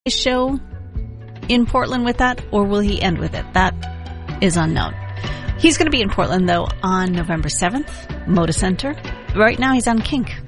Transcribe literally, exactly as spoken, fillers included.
show in Portland with that, or will he end with it? That is unknown. He's going to be in Portland, though, on November seventh, Moda Center. Right now, he's on Kink.